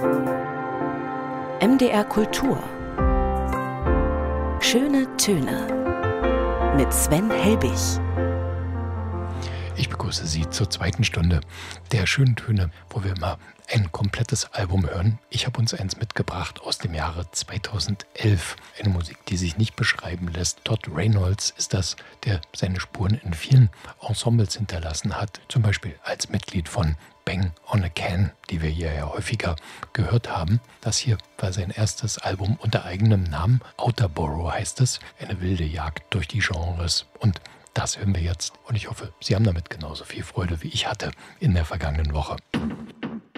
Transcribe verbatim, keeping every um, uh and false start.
M D R Kultur. Schöne Töne mit Sven Helbig. Ich begrüße Sie zur zweiten Stunde der schönen Töne, wo wir immer ein komplettes Album hören. Ich habe uns eins mitgebracht aus dem Jahre zweitausendelf. Eine Musik, die sich nicht beschreiben lässt. Todd Reynolds ist das, der seine Spuren in vielen Ensembles hinterlassen hat. Zum Beispiel als Mitglied von Bang on a Can, die wir hier ja häufiger gehört haben. Das hier war sein erstes Album unter eigenem Namen. Outerborough heißt es. Eine wilde Jagd durch die Genres. Und das hören wir jetzt. Und ich hoffe, Sie haben damit genauso viel Freude, wie ich hatte in der vergangenen Woche.